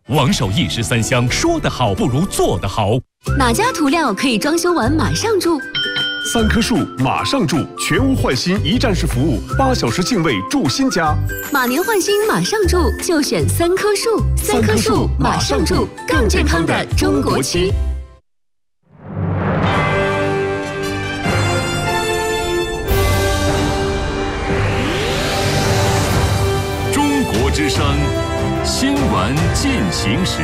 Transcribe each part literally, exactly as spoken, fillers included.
王守义十三香，说得好不如做得好。 哪家涂料可以装修完马上住？ 三棵树马上住，全屋换新一站式服务，八小时净位住新家。 马年换新马上住，就选三棵树。三棵树马上住，更健康的中国区。 中国之声，新闻进行时。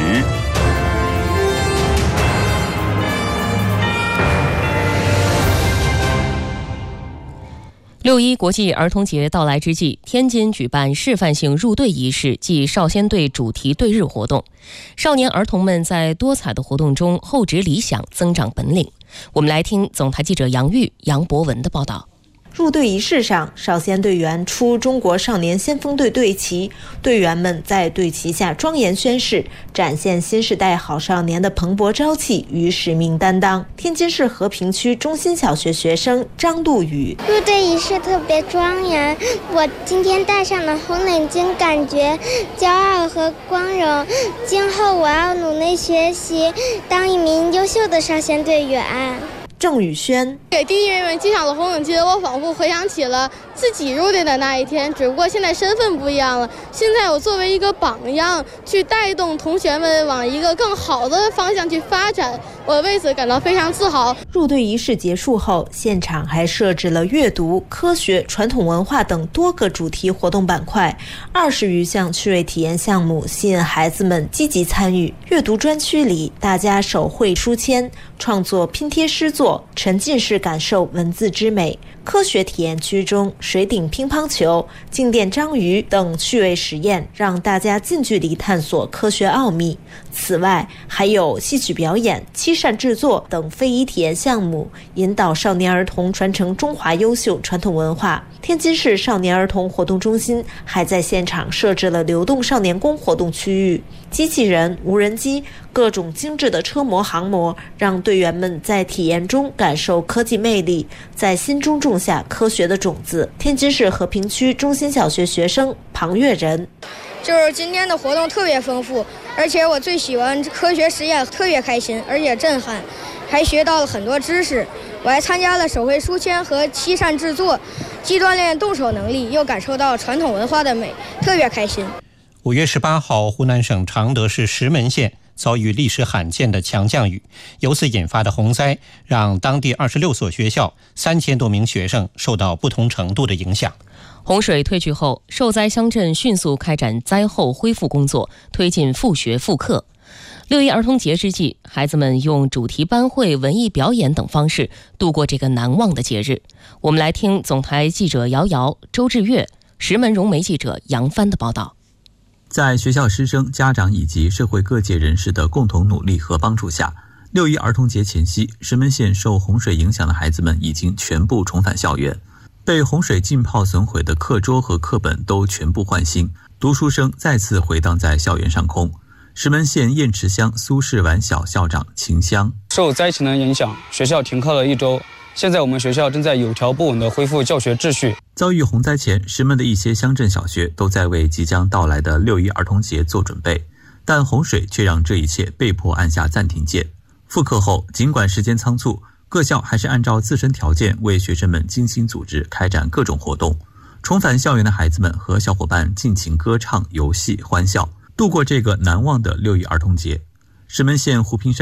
六一国际儿童节到来之际，天津举办示范性入队仪式暨少先队主题队日活动。少年儿童们在多彩的活动中厚植理想，增长本领。我们来听总台记者杨玉、杨博文的报道。 入队仪式上，少先队员出中国少年先锋队队旗，队员们在队旗下庄严宣誓，展现新时代好少年的蓬勃朝气与使命担当。天津市和平区中心小学学生张杜宇： 入队仪式特别庄严，我今天戴上了红领巾，感觉骄傲和光荣。今后我要努力学习，当一名优秀的少先队员。 郑宇轩给弟弟妹妹系上了红领巾，我仿佛回想起了自己入队的那一天，只不过现在身份不一样了。现在我作为一个榜样，去带动同学们往一个更好的方向去发展，我为此感到非常自豪。 入队仪式结束后，现场还设置了阅读、科学、传统文化等多个主题活动板块，二十余项趣味体验项目吸引孩子们积极参与。阅读专区里，大家手绘书签，创作拼贴诗作，沉浸式感受文字之美。科学体验区中，水顶乒乓球、静电章鱼等趣味实验，让大家近距离探索科学奥秘。此外，还有戏曲表演、漆扇制作等非遗体验项目，引导少年儿童传承中华优秀传统文化。天津市少年儿童活动中心还在现场设置了流动少年宫活动区域，机器人、无人机、各种精致的车模航模，让队员们在体验中感受科技魅力，在心中种下科学的种子。天津市和平区中心小学学生庞月仁： 就是今天的活动特别丰富，而且我最喜欢科学实验，特别开心，而且震撼，还学到了很多知识。我还参加了手绘书签和漆扇制作，既锻炼动手能力，又感受到传统文化的美，特别开心。 五月十八号，湖南省常德市石门县遭遇历史罕见的强降雨，由此引发的洪灾让当地二十六所学校三千多名学生受到不同程度的影响。 洪水退去后，受灾乡镇迅速开展灾后恢复工作，推进复学复课。六一儿童节之际，孩子们用主题班会、文艺表演等方式度过这个难忘的节日。我们来听总台记者姚瑶、周志月、石门融媒记者杨帆的报道。 在学校师生、家长以及社会各界人士的共同努力和帮助下，六一儿童节前夕，石门县受洪水影响的孩子们已经全部重返校园。被洪水浸泡损毁的课桌和课本都全部换新，读书声再次回荡在校园上空。石门县雁池乡苏氏丸小校长秦香： 受灾情的影响，学校停课了一周，现在我们学校正在有条不紊地恢复教学秩序。 遭遇洪灾前，石门的一些乡镇小学都在为即将到来的六一儿童节做准备，但洪水却让这一切被迫按下暂停键。复课后，尽管时间仓促，各校还是按照自身条件为学生们精心组织开展各种活动。重返校园的孩子们和小伙伴尽情歌唱、游戏、欢笑，度过这个难忘的六一儿童节。石门县湖平山